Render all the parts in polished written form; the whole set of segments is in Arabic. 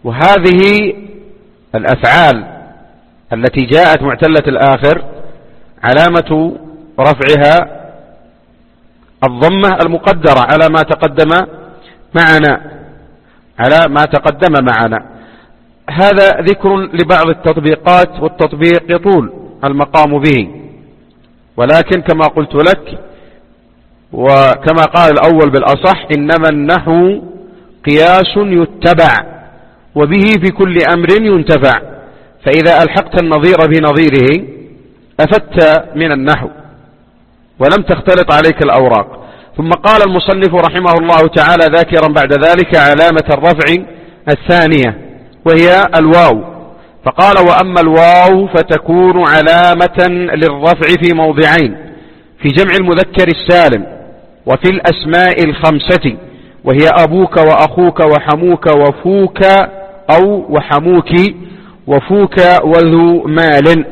وهذه الأفعال التي جاءت معتلة الآخر علامة رفعها الضمة المقدرة على ما تقدم معنا. هذا ذكر لبعض التطبيقات، والتطبيق يطول المقام به، ولكن كما قلت لك وكما قال الأول بالأصح: إنما النحو قياس يتبع وبه في كل أمر ينتفع، فإذا ألحقت النظير بنظيره أفدت من النحو ولم تختلط عليك الأوراق. ثم قال المصنف رحمه الله تعالى ذاكرا بعد ذلك علامة الرفع الثانية وهي الواو، فقال: وأما الواو فتكون علامة للرفع في موضعين: في جمع المذكر السالم وفي الأسماء الخمسة، وهي أبوك وأخوك وحموك وفوك أو وحموك وفوك وذو مال.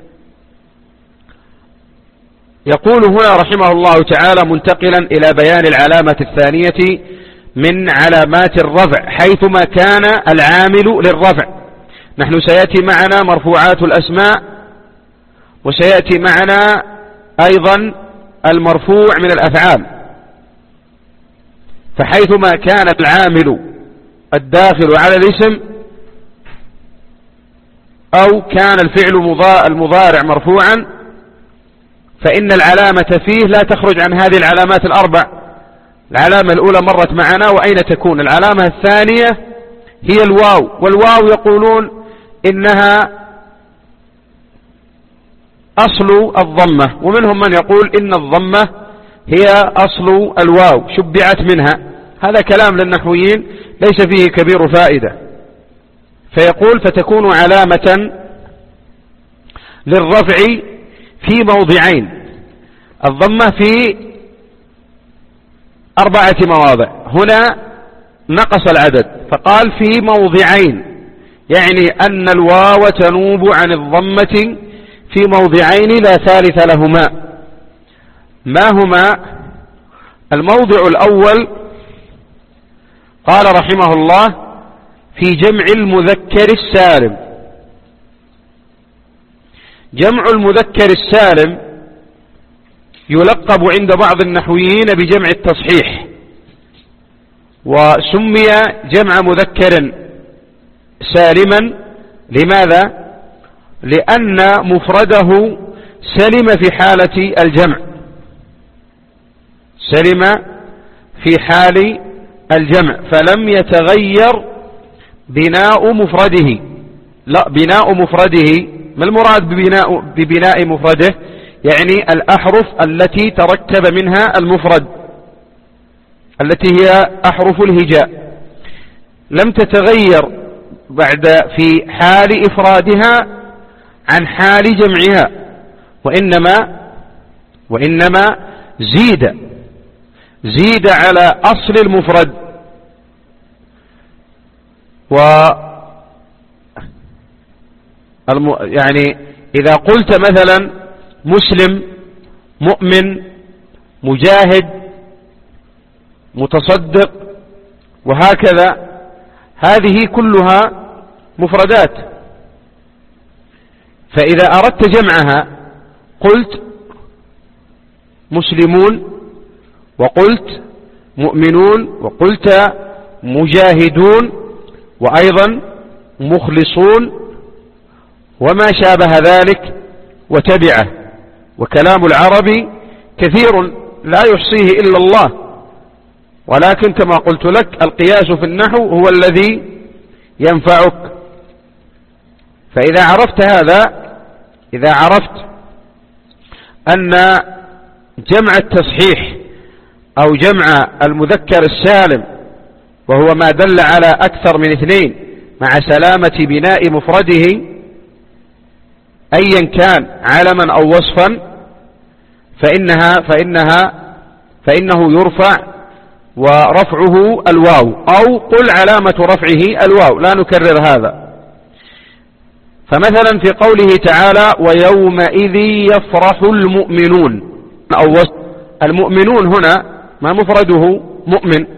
يقول هنا رحمه الله تعالى منتقلا إلى بيان العلامة الثانية من علامات الرفع حيثما كان العامل للرفع. نحن سيأتي معنا مرفوعات الأسماء، وسيأتي معنا أيضا المرفوع من الأفعال، فحيثما كان العامل الداخل على الاسم أو كان الفعل المضارع مرفوعا فإن العلامة فيه لا تخرج عن هذه العلامات الأربع. العلامة الأولى مرت معنا، وأين تكون؟ العلامة الثانية هي الواو، والواو يقولون إنها أصل الضمة، ومنهم من يقول إن الضمة هي أصل الواو شبعت منها. هذا كلام للنحويين ليس فيه كبير فائدة. فيقول: فتكون علامة للرفع في موضعين. الضمة في 4 مواضع، هنا نقص العدد فقال في موضعين، يعني أن الواو تنوب عن الضمة في موضعين لا ثالث لهما. ما هما؟ الموضع الأول قال رحمه الله: في جمع المذكر السالم. جمع المذكر السالم يلقب عند بعض النحويين بجمع التصحيح، وسمي جمع مذكر سالما. لماذا؟ لأن مفرده سلم في حالة الجمع، سلم في حال الجمع، فلم يتغير بناء مفرده. لا، بناء مفرده، ما المراد ببناء مفرده؟ يعني الأحرف التي تركب منها المفرد التي هي أحرف الهجاء لم تتغير بعد في حال إفرادها عن حال جمعها، وإنما زيد على أصل المفرد. يعني إذا قلت مثلا مسلم، مؤمن، مجاهد، متصدق، وهكذا، هذه كلها مفردات. فإذا أردت جمعها قلت مسلمون، وقلت مؤمنون، وقلت مجاهدون، وأيضا مخلصون، وما شابه ذلك وتبعه. وكلام العرب كثير لا يحصيه إلا الله، ولكن كما قلت لك القياس في النحو هو الذي ينفعك. فإذا عرفت هذا، إذا عرفت أن جمع التصحيح أو جمع المذكر السالم، وهو ما دل على أكثر من 2 مع سلامة بناء مفرده أيا كان علما أو وصفا، فإنه يرفع ورفعه الواو، أو قل علامة رفعه الواو، لا نكرر هذا. فمثلا في قوله تعالى: ويومئذ يفرح المؤمنون، أو المؤمنون هنا ما مفرده مؤمن،